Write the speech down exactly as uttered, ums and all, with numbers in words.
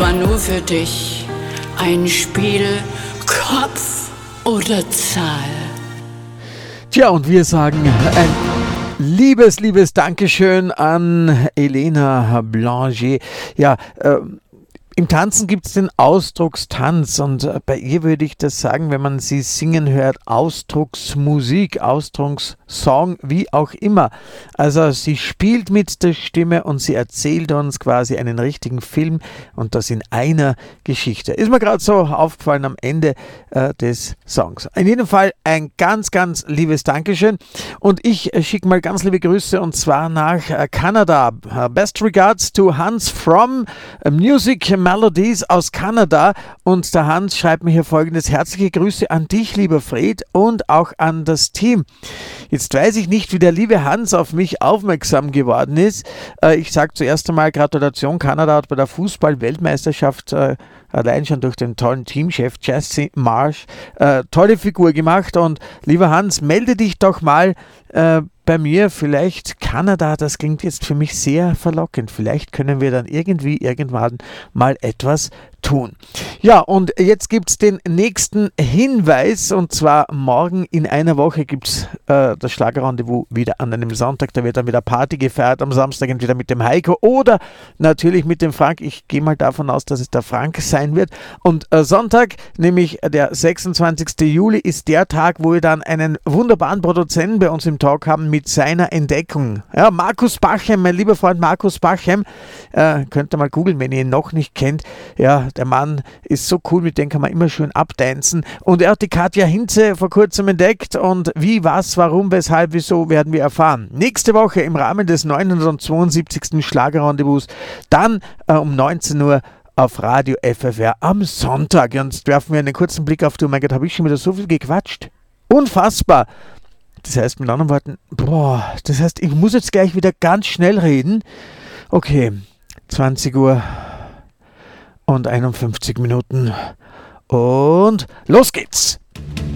war nur für dich ein Spiel Kopf oder Zahl. Tja, und wir sagen ein liebes, liebes Dankeschön an Elena Blanger. Ja, äh, im Tanzen gibt es den Ausdruckstanz und äh, bei ihr würde ich das sagen, wenn man sie singen hört, Ausdrucksmusik, Ausdruckssong, wie auch immer. Also sie spielt mit der Stimme und sie erzählt uns quasi einen richtigen Film und das in einer Geschichte. Ist mir gerade so aufgefallen am Ende äh, des Songs. In jedem Fall ein ganz, ganz liebes Dankeschön und ich äh, schicke mal ganz liebe Grüße und zwar nach äh, Kanada. Uh, best regards to Hans from uh, Music Melodies aus Kanada und der Hans schreibt mir hier folgendes: Herzliche Grüße an dich, lieber Fred, und auch an das Team. Jetzt weiß ich nicht, wie der liebe Hans auf mich aufmerksam geworden ist. Äh, ich sage zuerst einmal Gratulation. Kanada hat bei der Fußball-Weltmeisterschaft äh, allein schon durch den tollen Teamchef Jesse Marsh äh, tolle Figur gemacht und lieber Hans, melde dich doch mal äh, bei mir, vielleicht Kanada, das klingt jetzt für mich sehr verlockend. Vielleicht können wir dann irgendwie irgendwann mal etwas tun. Ja, und jetzt gibt es den nächsten Hinweis und zwar morgen in einer Woche gibt es äh, das Schlagerrendezvous wieder an einem Sonntag. Da wird dann wieder Party gefeiert, am Samstag entweder mit dem Heiko oder natürlich mit dem Frank. Ich gehe mal davon aus, dass es der Frank sein wird. Und äh, Sonntag, nämlich der sechsundzwanzigsten Juli, ist der Tag, wo wir dann einen wunderbaren Produzenten bei uns im Talk haben mit seiner Entdeckung. Ja, Markus Bachem, mein lieber Freund Markus Bachem, äh, könnt ihr mal googeln, wenn ihr ihn noch nicht kennt. Ja, der Mann ist so cool, mit dem kann man immer schön abdancen. Und er hat die Katja Hinze vor kurzem entdeckt und wie, was, warum, weshalb, wieso, werden wir erfahren. Nächste Woche im Rahmen des neunhundertzweiundsiebzigsten Schlagerrendezvous, dann äh, um neunzehn Uhr auf Radio F F R am Sonntag. Und jetzt werfen wir einen kurzen Blick auf die, oh mein Gott, habe ich schon wieder so viel gequatscht. Unfassbar. Das heißt mit anderen Worten, boah, das heißt, ich muss jetzt gleich wieder ganz schnell reden. Okay, zwanzig Uhr und einundfünfzig Minuten und los geht's.